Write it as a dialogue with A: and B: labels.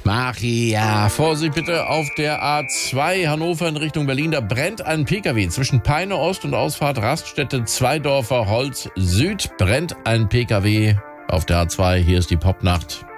A: Maria, Vorsicht bitte auf der A2 Hannover in Richtung Berlin. Da brennt ein Pkw. Zwischen Peine Ost und Ausfahrt Raststätte Zweidorfer Holz Süd brennt ein Pkw auf der A2. Hier ist die Popnacht.